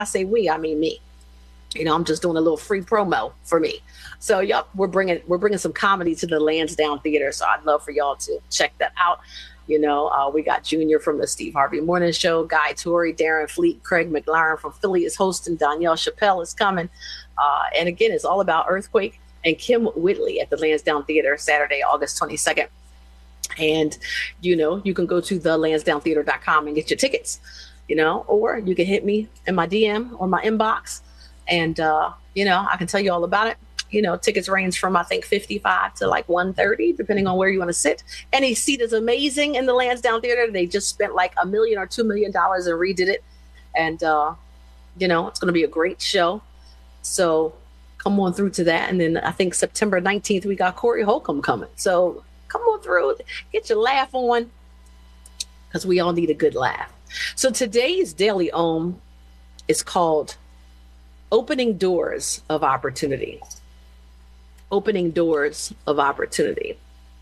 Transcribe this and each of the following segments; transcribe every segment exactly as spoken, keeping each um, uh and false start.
I say we, I mean me. You know, I'm just doing a little free promo for me. So, yep, we're bringing we're bringing some comedy to the Lansdowne Theater. So I'd love for y'all to check that out. You know, uh, we got Junior from the Steve Harvey Morning Show, Guy Torrey, Darren Fleet, Craig McLaren from Philly is hosting, Danielle Chappelle is coming. Uh, and again, it's all about Earthquake and Kim Whitley at the Lansdowne Theater Saturday, August twenty-second. And, you know, you can go to the lansdowne theater dot com and get your tickets, you know, or you can hit me in my D M or my inbox. And, uh, you know, I can tell you all about it. You know, tickets range from, I think, fifty-five to like one thirty, depending on where you want to sit. Any seat is amazing in the Lansdowne Theater. They just spent like a million or two million dollars and redid it. And, uh, you know, it's going to be a great show. So come on through to that. And then I think September nineteenth, we got Corey Holcomb coming. So come on through, get your laugh on, because we all need a good laugh. So today's Daily Om is called Opening Doors of Opportunity. Opening doors of opportunity.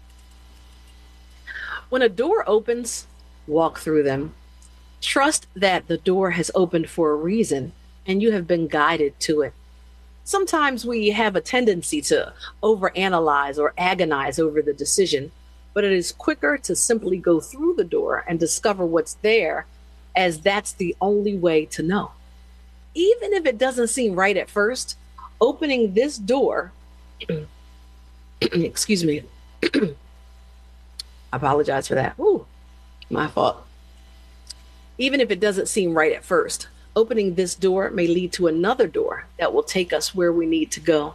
When a door opens, walk through them. Trust that the door has opened for a reason and you have been guided to it. Sometimes we have a tendency to overanalyze or agonize over the decision, but it is quicker to simply go through the door and discover what's there, as that's the only way to know. Even if it doesn't seem right at first, opening this door, excuse me, I apologize for that. Ooh, my fault. Even if it doesn't seem right at first, opening this door may lead to another door that will take us where we need to go.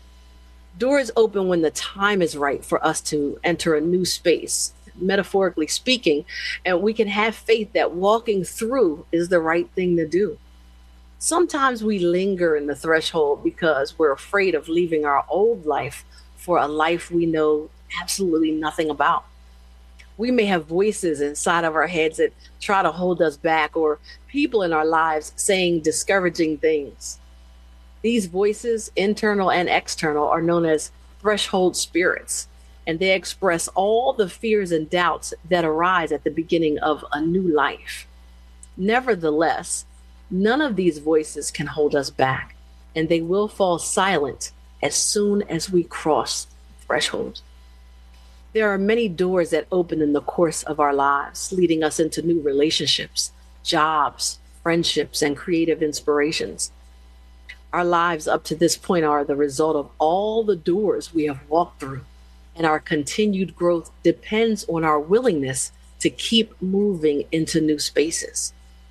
Doors open when the time is right for us to enter a new space, metaphorically speaking, and we can have faith that walking through is the right thing to do. Sometimes we linger in the threshold because we're afraid of leaving our old life for a life we know absolutely nothing about. We may have voices inside of our heads that try to hold us back, or people in our lives saying discouraging things. These voices, internal and external, are known as threshold spirits, and they express all the fears and doubts that arise at the beginning of a new life. Nevertheless, none of these voices can hold us back, and they will fall silent as soon as we cross the threshold. There are many doors that open in the course of our lives, leading us into new relationships, jobs, friendships, and creative inspirations. Our lives up to this point are the result of all the doors we have walked through, and our continued growth depends on our willingness to keep moving into new spaces.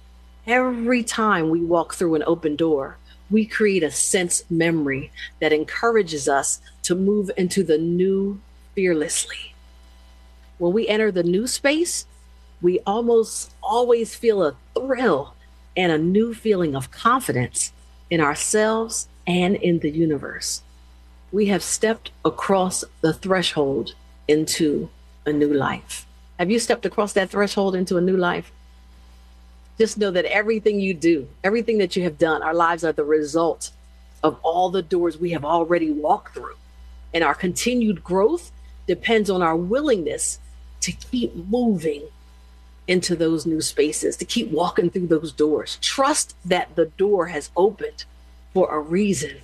Every time we walk through an open door, we create a sense memory that encourages us to move into the new fearlessly. When we enter the new space, we almost always feel a thrill and a new feeling of confidence in ourselves and in the universe. We have stepped across the threshold into a new life. Have you stepped across that threshold into a new life? Just know that everything you do, everything that you have done, our lives are the result of all the doors we have already walked through. And our continued growth depends on our willingness to keep moving into those new spaces, to keep walking through those doors. Trust that the door has opened for a reason,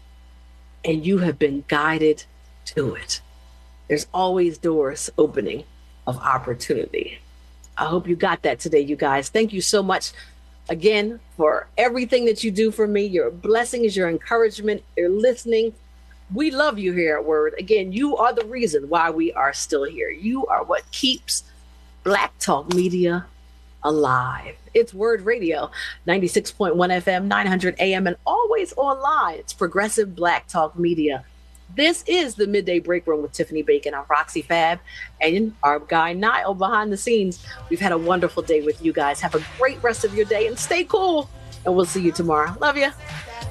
and you have been guided to it. There's always doors opening of opportunity. I hope you got that today, you guys. Thank you so much again for everything that you do for me, your blessings, your encouragement, your listening. We love you here at Word. Again, you are the reason why we are still here. You are what keeps Black Talk Media alive. It's Word Radio, ninety-six point one F M, nine hundred A M, and always online. It's Progressive Black Talk Media. This is the Midday Break Room with Tiffany Bacon. I'm Roxy Fab and our guy Niall behind the scenes. We've had a wonderful day with you guys. Have a great rest of your day and stay cool. And we'll see you tomorrow. Love you.